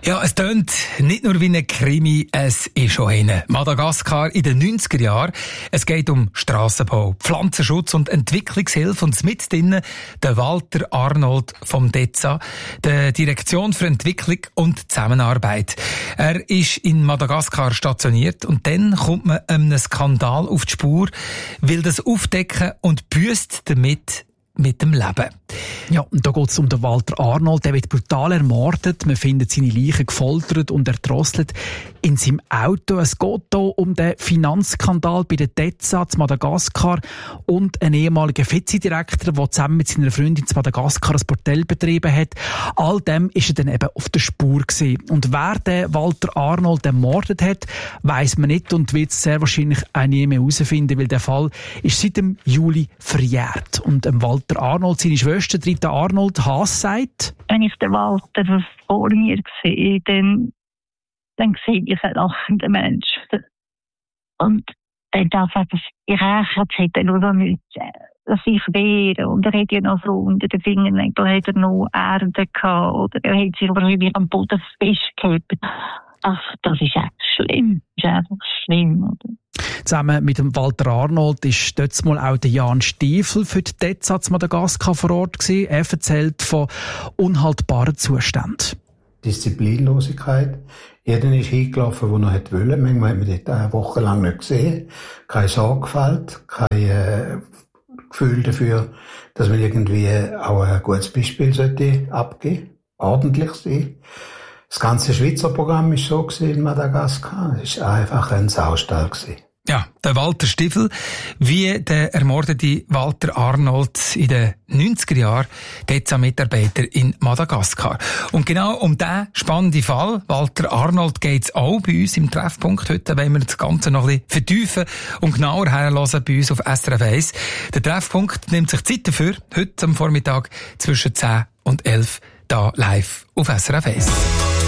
Ja, es tönt nicht nur wie ein Krimi, es ist schon einer. Madagaskar in den 90er Jahren. Es geht um Strassenbau, Pflanzenschutz und Entwicklungshilfe und mit drinnen der Walter Arnold vom DEZA, der Direktion für Entwicklung und Zusammenarbeit. Er ist in Madagaskar stationiert und dann kommt man einem Skandal auf die Spur, will das aufdecken und büßt damit mit dem Leben. Ja, und da geht es um den Walter Arnold. Der wird brutal ermordet. Man findet seine Leiche gefoltert und erdrosselt in seinem Auto. Es geht hier um den Finanzskandal bei der DEZA zu Madagaskar und einen ehemaligen Vizedirektor, der zusammen mit seiner Freundin zu Madagaskar ein Bordell betrieben hat. All dem ist er dann eben auf der Spur gewesen. Und wer den Walter Arnold ermordet hat, weiss man nicht und wird es sehr wahrscheinlich auch nie mehr herausfinden, weil der Fall ist seit dem Juli verjährt. Und Walter Arnold, seine Schwester Rita Arnold, Haas sagt: Wenn ich den Walter vor mir sehe, dann sehe ich einen lachenden Menschen. Und dann darf ich rächen, nur damit sich wehren. Und er hat ja noch so unter den Fingernägeln hat er noch Erde gehabt, oder er hat sich irgendwie am Boden festgehalten. Ach, das ist echt schlimm. Das ist einfach schlimm, oder? Zusammen mit dem Walter Arnold ist dort mal auch der Jan Stiefel für die DEZA zu Madagaskar vor Ort gewesen. Er erzählt von unhaltbaren Zuständen. Disziplinlosigkeit. Jeder ist hingelaufen, wo er wollte. Manchmal hat man dort eine Woche lang nicht gesehen. Keine Sorgfalt, kein Gefühl dafür, dass man irgendwie auch ein gutes Beispiel sollte abgeben, ordentlich sein. Das ganze Schweizer Programm war so in Madagaskar. Es war einfach ein Saustall. Ja, der Walter Stiefel, wie der ermordete Walter Arnold in den 90er Jahren, DEZA-Mitarbeiter in Madagaskar. Und genau um diesen spannenden Fall, Walter Arnold, geht es auch bei uns im Treffpunkt. Heute wollen wir das Ganze noch ein bisschen vertiefen und genauer herhören bei uns auf SRF 1. Der Treffpunkt nimmt sich Zeit dafür, heute am Vormittag zwischen 10 und 11 da live auf SRF 1.